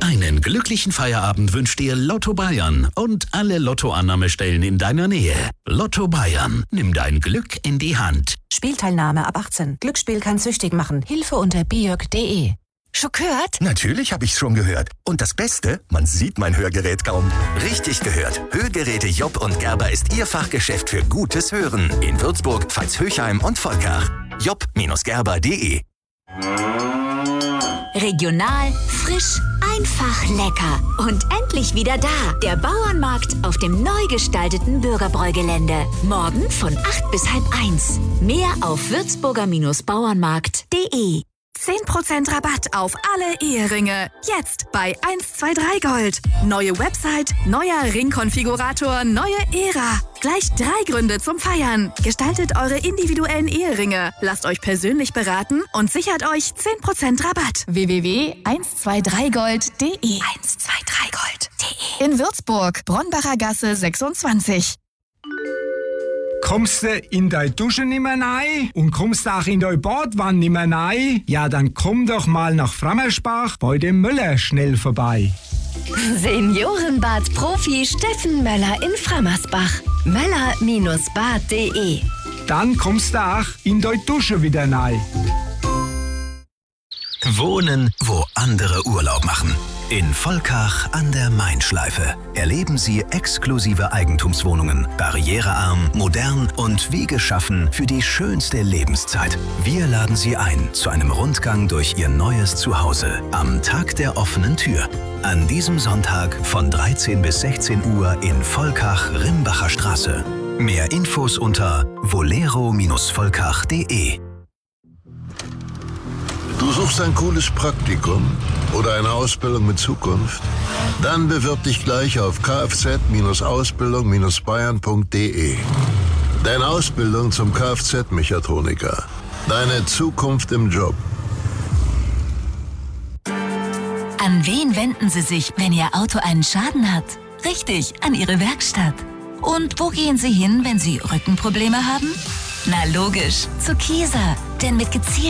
Einen glücklichen Feierabend wünscht dir Lotto Bayern und alle Lottoannahmestellen in deiner Nähe. Lotto Bayern, nimm dein Glück in die Hand. Spielteilnahme ab 18. Glücksspiel kann süchtig machen. Hilfe unter biok.de. Schon gehört? Natürlich habe ich's schon gehört. Und das Beste, man sieht mein Hörgerät kaum. Richtig gehört. Hörgeräte Jopp und Gerber ist Ihr Fachgeschäft für gutes Hören. In Würzburg, Pfalz-Höchheim und Volkach. jopp-gerber.de. Regional, frisch, einfach lecker. Und endlich wieder da. Der Bauernmarkt auf dem neu gestalteten Bürgerbräugelände. Morgen von 8 bis halb 1. Mehr auf würzburger-bauernmarkt.de. 10% Rabatt auf alle Eheringe. Jetzt bei 123 Gold. Neue Website, neuer Ringkonfigurator, neue Ära. Gleich 3 Gründe zum Feiern. Gestaltet eure individuellen Eheringe. Lasst euch persönlich beraten und sichert euch 10% Rabatt. www.123gold.de 123gold.de. In Würzburg, Bronbacher Gasse 26. Kommst du in deine Dusche nimmer rein und kommst auch in deine Badwanne nimmer rein? Ja, dann komm doch mal nach Frammersbach bei dem Möller schnell vorbei. Seniorenbad-Profi Steffen Möller in Frammersbach. Möller-bad.de. Dann kommst du auch in deine Dusche wieder rein. Wohnen, wo andere Urlaub machen. In Volkach an der Main-Schleife erleben Sie exklusive Eigentumswohnungen, barrierearm, modern und wie geschaffen für die schönste Lebenszeit. Wir laden Sie ein zu einem Rundgang durch Ihr neues Zuhause am Tag der offenen Tür. An diesem Sonntag von 13 bis 16 Uhr in Volkach-Rimbacher Straße. Mehr Infos unter volero-volkach.de. Du suchst ein cooles Praktikum oder eine Ausbildung mit Zukunft? Dann bewirb dich gleich auf kfz-ausbildung-bayern.de. Deine Ausbildung zum Kfz-Mechatroniker. Deine Zukunft im Job. An wen wenden Sie sich, wenn Ihr Auto einen Schaden hat? Richtig, an Ihre Werkstatt. Und wo gehen Sie hin, wenn Sie Rückenprobleme haben? Na logisch, zu Kieser. Denn mit gezielten